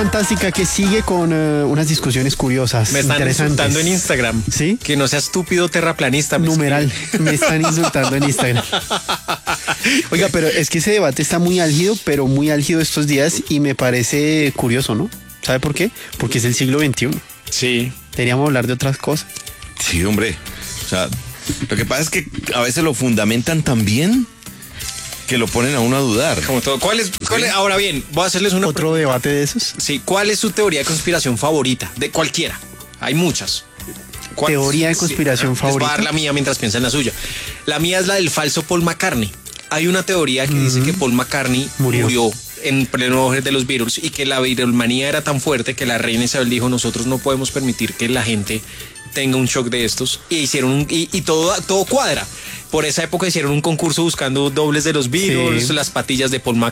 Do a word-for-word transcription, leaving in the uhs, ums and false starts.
Fantástica que sigue con uh, unas discusiones curiosas. Me están insultando en Instagram. ¿Sí? Que no sea estúpido terraplanista. Me Numeral. escriben. Me están insultando en Instagram. Oiga, pero es que ese debate está muy álgido, pero muy álgido estos días y me parece curioso, ¿no? ¿Sabe por qué? Porque es el siglo veintiuno. Sí. Deberíamos hablar de otras cosas. Sí, hombre. O sea, lo que pasa es que a veces lo fundamentan tan bien que lo ponen a uno a dudar. Como todo. ¿Cuál es, cuál es- ahora bien, voy a hacerles una ¿Otro debate de esos? Sí, ¿cuál es su teoría de conspiración favorita? De cualquiera. Hay muchas. ¿Cuál- Teoría de conspiración Les voy a favorita. dar la mía mientras piensan la suya. La mía es la del falso Paul McCartney. Hay una teoría que dice que Paul McCartney Murió. murió. en pleno auge de los Beatles y que la virulmanía era tan fuerte que la reina Isabel dijo: nosotros no podemos permitir que la gente tenga un shock de estos, y hicieron un, y, y todo, todo cuadra. Por esa época hicieron un concurso buscando dobles de los Beatles, Sí. las patillas de Paul McCartney